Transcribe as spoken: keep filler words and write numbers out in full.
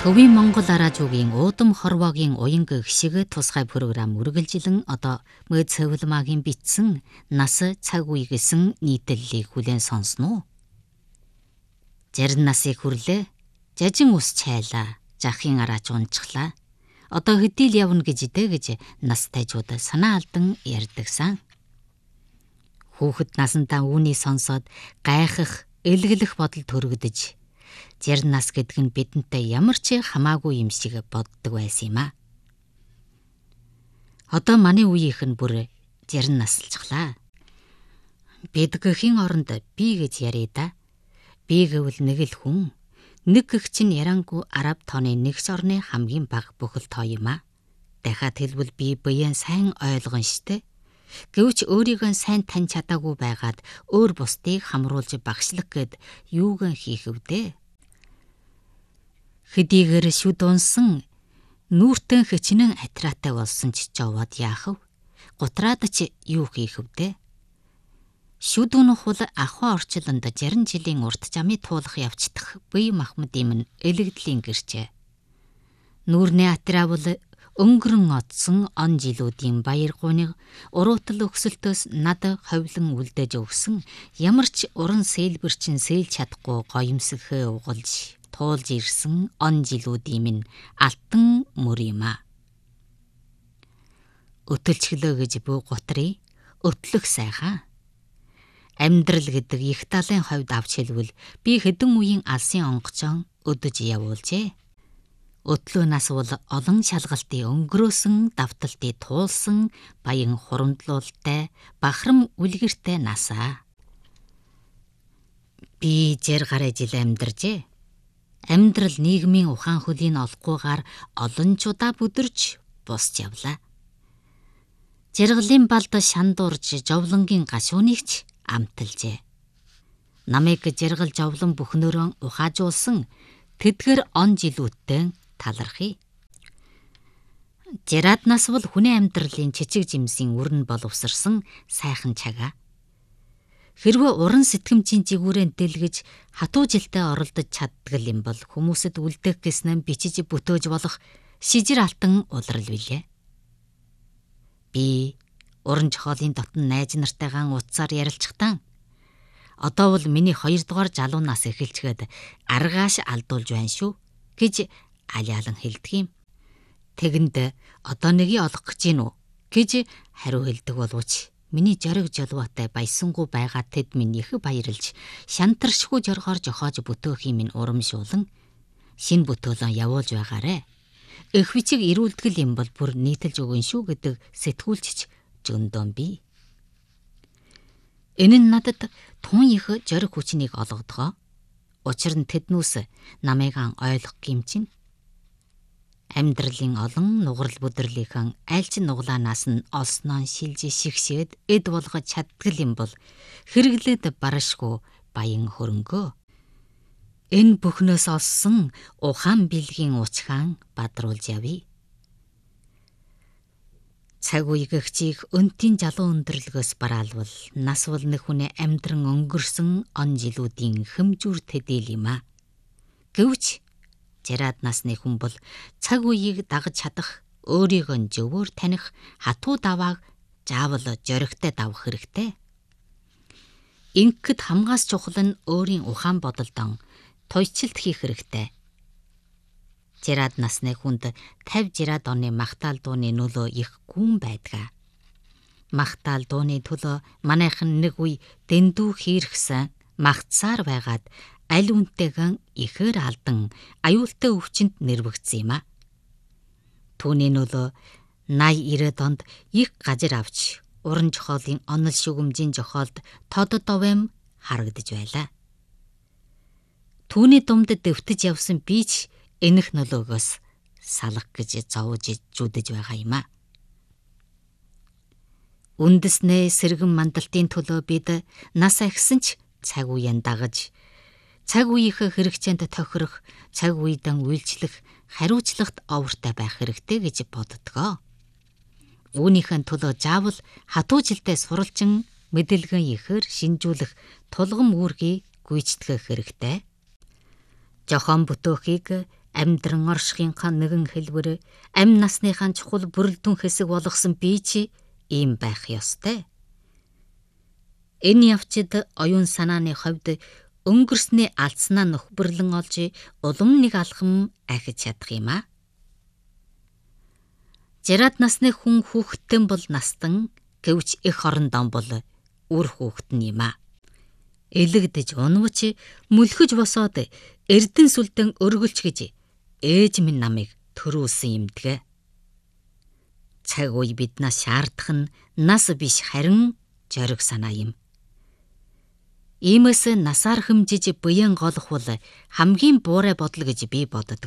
Өвийн Монгол араажуугийн уудам хорвоогийн уянга гişиг тусгай програм үргэлжилэн одоо мөд цэвлмагийн бичсэн нас цаг үе гэсэн нийтлэлийг хүлээн сонсно. Зарим насыг хүрлээ, жажин ус чайлаа, жахын арааж унчглаа. Одоо хэдийл явна гэж идэ гэж настайжууд санаа алдан ярьдагсан. Хүүхэд насантаа үүнийг сонсоод гайхах, элгэлэх бодол төрөгдөж Зарим нас гэдэг нь бидэнтэй ямар ч хамаагүй юм шиг боддог байсан юм аа. Одоо манай үеийнх нь бүр зарим насалчглаа. Бидгэхийн оронд би гэж яриа да. Би гэвэл нэг л хүн. Нэг гэх чинь ярангүй араб тооны нэгс орны хамгийн бага бүхэл тоо юм аа. Дахиад хэлбэл би биеэн сайн ойлгон штэ. Гэвч өөрийгөө сайн таньж чадаагүй байгаад өөр бусдыг хамруулж багшлах гэд юуган хийх вдэ. Хэдийгээр шүд унсан нүүртэн хичнээн атраатай болсон ч жовоод яах вэ? Гутраад ч юу хийх вдэ? Шүд унах бол ахуй орчлонд жарин жилийн урт жамыг туулах явцдах бие махбодын элэгдлийн гэрчээ. Нүүрний атраа бол өнгөрөн одсон он жилүүдийн баяр гуйныг уруутал өксөлтөөс над ховлон үлдээж өгсөн ямар ч уран сэлбэрчин сэлж чадахгүй гоёмсгөхөө угалж туулж ирсэн он жилүүдийн минь алтан мөр юм а. Өтөлчглөө гэж бүү готрий өтлөх сайхан. Амьдрал гэдэг их талын хувьд авч хэлвэл би хэдэн үеийн алсын онгоцон өдөж явуулжээ. Өтлөө нас бол олон шалгалтын өнгөрөөсөн давталтыг туулсан баян хурамдлуултай бахрам үлгэртэй насаа. Би жир гараа жил амьдаржээ. Амьдрал нийгмийн ухаан хөлийн олохгүйгээр олон чудаа бүдэрч босч явлаа. Жаргалын балд шандуурж жовлонгийн гашуунигч амталжээ. Намайг жаргал жовлон бүхнөрөө ухаажуулсан тэдгэр он жилүүдтэй талархъя. Жараад нас бол хүний амьдралын чичиг жимсийн үрэн боловсрсан сайхан чагаа. Хэрвээ уран сэтгэмжийн жигүүрэн дэлгэж хатуу жилдээ оролдож чаддаг юм бол хүмүүсэд үлдэх гэснээр бичиж бүтөөж болох шижир алтан улрал билээ. Би уран жохоолын дотн найз нартайгаан утсаар ярилцахтаа одоо бол миний хоёрдугаар залуу нас эхэлчгээд аргааш алдуулж байна шүү гэж алиалан хэлдэг юм. Тэгэнд одоо нэгийг олох гэж гин үү гэж хариу хэлдэг боловч миний жориг жолвоотой баясангүй байгаа тэд минь их баярлж шантаршгүй жоргоор жохоож бүтөөх юм урамшуулан шин бүтөөлөн явуулж байгаарэ. Эх бичиг ирүүлдэгэл юм бол бүр нийтэлж өгөн шүү гэдэг сэтгүүлчч жөндөөн би. Энэ нь надад тун их жориг хүчнийг олгодгоо. Учир нь тэднүүс намайг ойлгох юм чинь. Амьдралын олон нугарал бүдэрлийнхэн аль ч нуглаанаас нь олсноон шилж шигшээд эд болгож чаддгал юм бол хэрэглээд барашгүй баян хөрөнгөө. Энэ бүхнөөс олсон ухаан бэлгийн уучхан бадруулж явъя. Цаг үе гэгчийг өнтийн залуу өндөрлгөөс бараалвал нас бол нэг хүний амьдран өнгөрсөн он жилүүдийн хэмжүүр тэдэл юм а. Гэвч жараад насны хүн бол цаг үеийг дагаж чадах, өөрийгөө зөвөр таних хатуу давааг заавал жоригтой давах хэрэгтэй. Ингэхэд хамгаас чухал нь өөрийн ухаан бодолдон туйчилт хийх хэрэгтэй. Жараад насны хүнд тавь жараад оны магтаал дууны нөлөө их гүн байдаг. Магтаал дууны төлөө манайхан нэг үе дэндүү хийрхсэн магтсаар байгаад аль үнтэйгэн ихээр алдан аюултай өвчнөд нэрвэгдсэн юм а. Түүний нөлөө ная ирээд онд их гажир авч уран жохоолын онол шүгэмжийн жохоолд тод довэм харагдаж байлаа. Түүний думд дэвтэж явсан би ч энэх нөлөөгөөс салах гэж зовж зүдэж байгаа юм а. Үндэснээ сэргэн мандалтын төлөө бид нас ахсан ч цаг үеийн дагаж цаг үеийнхээ хэрэгцээнд тохирох, цаг үедэн үйлчлэх, хариуцлагт овортой байх хэрэгтэй гэж боддгоо. Үүнийхэн төлөө заавал хатуу жилдээ суралжин мэдэлгэн ихээр шинжүүлэх тулгам үүргийг гүйцэтгэх хэрэгтэй. Жохон бүтөөхийг Амьдран оршихынхаа нэгэн хэлбэр амь насныхаа чухал бүрэлдэхүүн хэсэг болгосон би чи ийм байх ёстой. Энэ явцад оюун санааны хувьд өнгөрсний алдснаа нөхбөрлөн олж улам нэг алхам ахиж чадах юм а. Жараад насны хүн хүүхэдтэн бол настан, гэвч их орондоо бол үр хүүхэд нь юм а. Элэгдэж унвч мөлхөж босоод эрдэн сүлдэн өргөлч гэж ээж минь намайг төрүүлсэн юмдгэ. Цаг үе биднээс шаардах нь нас биш харин зориг санаа юм. Иймээс насаар хэмжиж буян голох бол хамгийн буурай бодол гэж би боддог.